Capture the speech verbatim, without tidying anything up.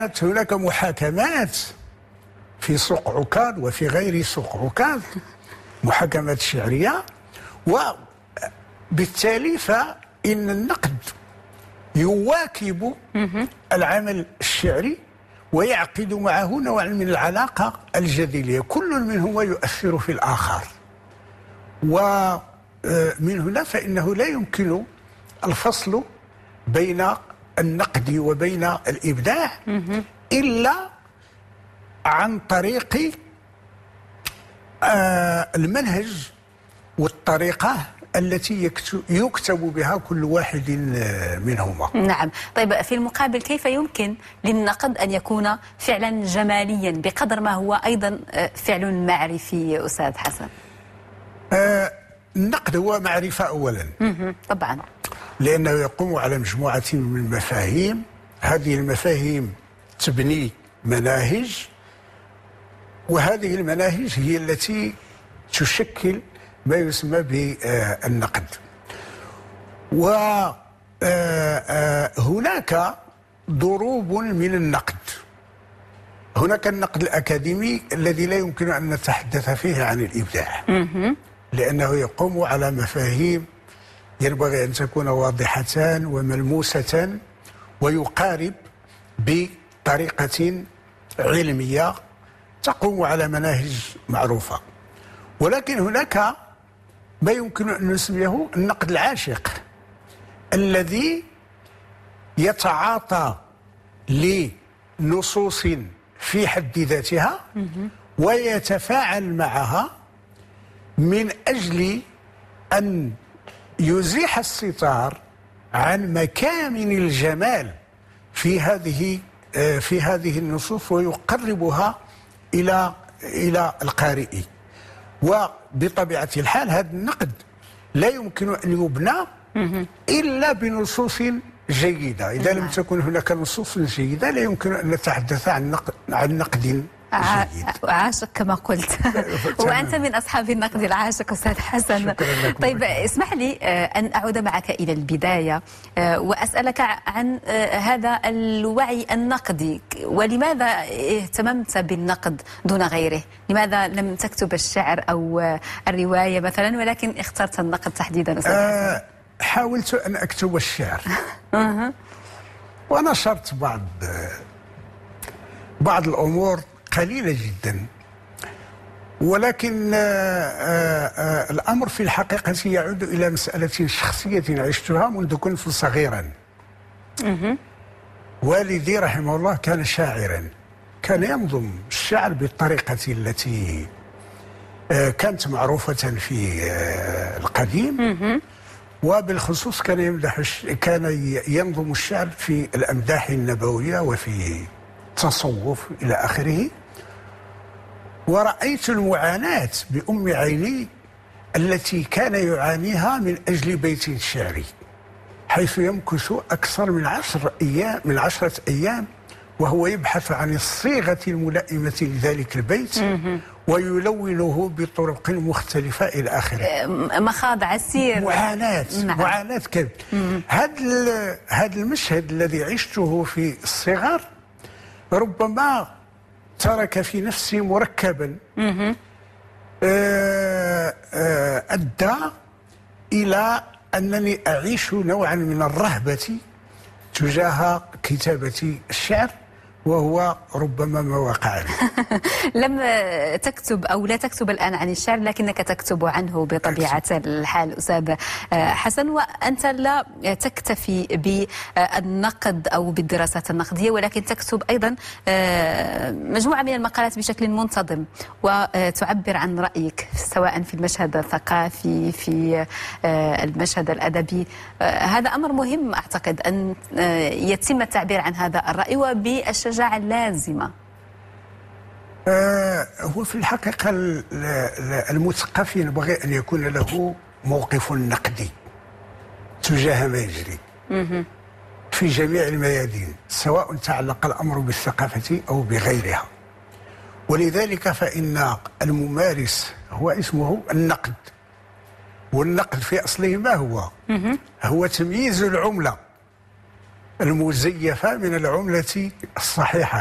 هناك محاكمات في سوق عكاظ وفي غير سوق عكاظ، محاكمات شعرية، وبالتالي فإن النقد يواكب العمل الشعري ويعقد معه نوعا من العلاقة الجدلية، كل منهما يؤثر في الآخر، ومن هنا فإنه لا يمكن الفصل بين النقد وبين الإبداع إلا عن طريق آه المنهج والطريقة التي يكتب بها كل واحد منهما. نعم. طيب، في المقابل كيف يمكن للنقد أن يكون فعلا جماليا بقدر ما هو أيضا فعل معرفي أستاذ حسن؟ آه النقد هو معرفة أولا طبعا، لأنه يقوم على مجموعة من المفاهيم، هذه المفاهيم تبني مناهج، وهذه المناهج هي التي تشكل ما يسمى بالنقد. وهناك ضروب من النقد. هناك النقد الأكاديمي الذي لا يمكن أن نتحدث فيه عن الإبداع، لأنه يقوم على مفاهيم ينبغي أن تكون واضحة وملموسة، ويقارب بطريقة علمية تقوم على مناهج معروفة. ولكن هناك ما يمكن أن نسميه النقد العاشق، الذي يتعاطى لنصوص في حد ذاتها ويتفاعل معها من أجل أن يزيح الستار عن مكامن الجمال في هذه في هذه النصوص ويقربها إلى إلى القارئ. وبطبيعة الحال هذا النقد لا يمكن أن يبنى إلا بنصوص جيدة. إذا لم تكن هناك نصوص جيدة لا يمكن أن نتحدث عن نقد عن نقد جيد. عاشق كما قلت وأنت من أصحاب النقد العاشق أستاذ حسن. طيب، اسمح لي أن أعود معك إلى البداية وأسألك عن هذا الوعي النقدي، ولماذا اهتممت بالنقد دون غيره؟ لماذا لم تكتب الشعر أو الرواية مثلا ولكن اخترت النقد تحديدا أستاذ حسن؟ حاولت أن أكتب الشعر ونشرت بعض بعض الأمور قليلة جدا، ولكن الأمر في الحقيقة يعود إلى مسألة شخصية عشتها منذ كنت صغيرا. والدي رحمه الله كان شاعرا، كان ينظم الشعر بالطريقة التي كانت معروفة في القديم، وبالخصوص كان يمدح كان ينظم الشعر في الأمداح النبوية وفي التصوف إلى آخره. ورأيت المعاناة بأم عيني التي كان يعانيها من أجل بيت شعري، حيث يمكث أكثر من عشر أيام من عشرة أيام وهو يبحث عن الصيغة الملائمة لذلك البيت ويلونه بطرق مختلفة إلى آخره. مخاض عسير، معاناة نعم. معاناة كذا. هذا هذا المشهد الذي عشته في الصغر ربما ترك في نفسي مركبا أدى إلى أنني أعيش نوعا من الرهبة تجاه كتابة الشعر، وهو ربما ما وقع لي. لم تكتب أو لا تكتب الآن عن الشعر لكنك تكتب عنه بطبيعة الحال أستاذ حسن، وأنت لا تكتفي بالنقد أو بالدراسات النقدية ولكن تكتب أيضا مجموعة من المقالات بشكل منتظم وتعبر عن رأيك سواء في المشهد الثقافي في المشهد الأدبي. هذا أمر مهم أعتقد أن يتم التعبير عن هذا الرأي وبالشجاعة اللازمة. آه هو في الحقيقة المثقف ينبغي أن يكون له موقف نقدي تجاه ما يجري في جميع الميادين، سواء تعلق الأمر بالثقافة أو بغيرها. ولذلك فإن الممارس هو اسمه النقد، والنقد في أصله ما هو؟ هو تمييز العملة المزيفة من العملة الصحيحة.